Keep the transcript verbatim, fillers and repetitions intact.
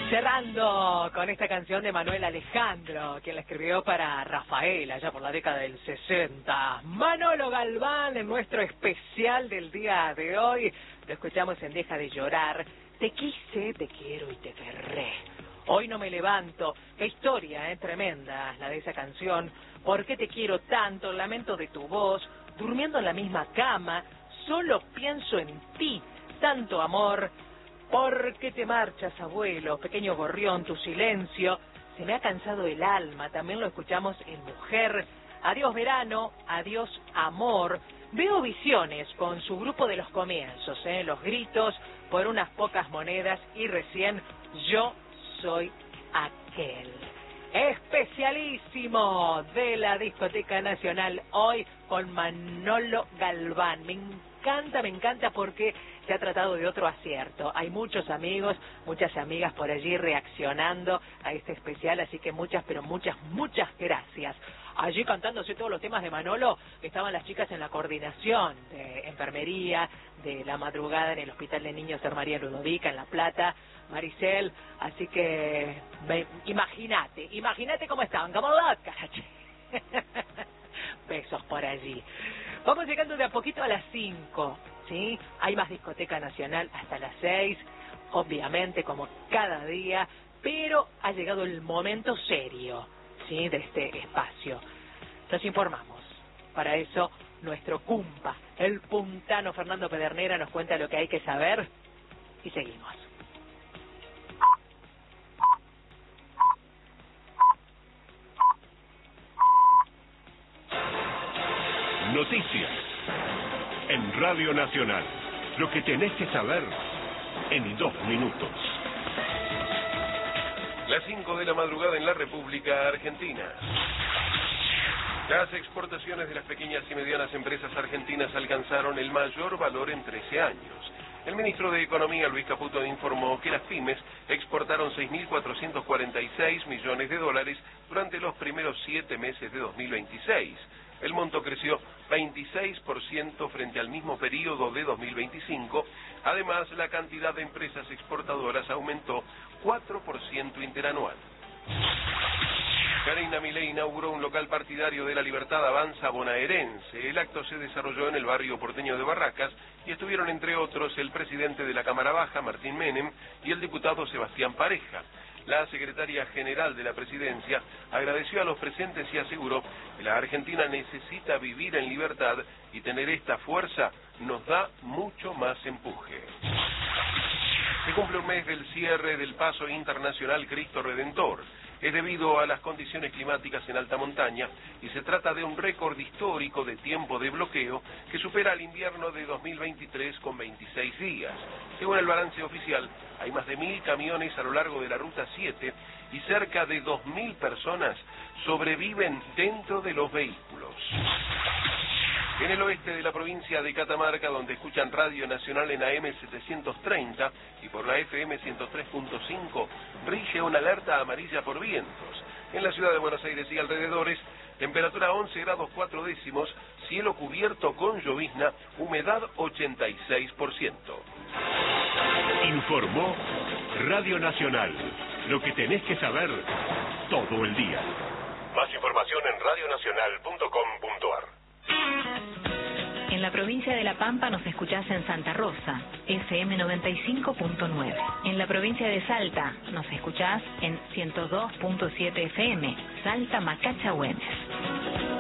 Cerrando con esta canción de Manuel Alejandro, quien la escribió para Rafael, allá por la década del sesenta. Manolo Galván, en nuestro especial del día de hoy, lo escuchamos en Deja de Llorar. Te quise, te quiero y te querré. Hoy no me levanto. Qué historia, eh, tremenda la de esa canción. ¿Por qué te quiero tanto? El lamento de tu voz, durmiendo en la misma cama, solo pienso en ti, tanto amor. ¿Por qué te marchas, abuelo? Pequeño gorrión, tu silencio. Se me ha cansado el alma. También lo escuchamos en Mujer. Adiós verano, adiós amor. Veo visiones con su grupo de los comienzos, ¿eh? Los gritos por unas pocas monedas y recién yo soy aquel. Especialísimo de la Discoteca Nacional hoy con Manolo Galván. Me encanta, me encanta porque se ha tratado de otro acierto. Hay muchos amigos, muchas amigas por allí reaccionando a este especial, así que muchas, pero muchas, muchas gracias. Allí cantándose todos los temas de Manolo, estaban las chicas en la coordinación de enfermería, de la madrugada en el Hospital de Niños Sor María Ludovica, en La Plata, Maricel, así que imagínate, imagínate cómo estaban, como locas. Besos por allí. Vamos llegando de a poquito a las cinco, ¿sí? Hay más Discoteca Nacional hasta las seis, obviamente, como cada día, pero ha llegado el momento serio, ¿sí?, de este espacio. Nos informamos. Para eso, nuestro cumpa, el puntano Fernando Pedernera, nos cuenta lo que hay que saber y seguimos. Noticias en Radio Nacional. Lo que tenés que saber en dos minutos. Las cinco de la madrugada en la República Argentina. Las exportaciones de las pequeñas y medianas empresas argentinas alcanzaron el mayor valor en trece años. El ministro de Economía, Luis Caputo, informó que las pymes exportaron seis mil cuatrocientos cuarenta y seis millones de dólares durante los primeros siete meses de dos mil veintiséis. El monto creció veintiséis por ciento frente al mismo periodo de dos mil veinticinco. Además, la cantidad de empresas exportadoras aumentó cuatro por ciento interanual. Karina Milei inauguró un local partidario de La Libertad Avanza bonaerense. El acto se desarrolló en el barrio porteño de Barracas y estuvieron entre otros el presidente de la Cámara Baja, Martín Menem, y el diputado Sebastián Pareja. La secretaria general de la presidencia agradeció a los presentes y aseguró que la Argentina necesita vivir en libertad y tener esta fuerza nos da mucho más empuje. Se cumple un mes del cierre del paso internacional Cristo Redentor. Es debido a las condiciones climáticas en alta montaña y se trata de un récord histórico de tiempo de bloqueo que supera al invierno de dos mil veintitrés con veintiséis días. Según el balance oficial, hay más de mil camiones a lo largo de la Ruta siete y cerca de dos mil personas sobreviven dentro de los vehículos. En el oeste de la provincia de Catamarca, donde escuchan Radio Nacional en A M setecientos treinta y por la F M ciento tres punto cinco, rige una alerta amarilla por vientos. En la ciudad de Buenos Aires y alrededores, temperatura once grados cuatro décimos, cielo cubierto con llovizna, humedad ochenta y seis por ciento. Informó Radio Nacional. Lo que tenés que saber todo el día. Más información en radio nacional punto com punto a r. En la provincia de La Pampa nos escuchás en Santa Rosa, F M noventa y cinco punto nueve. En la provincia de Salta nos escuchás en ciento dos punto siete F M, Salta Macachahuense.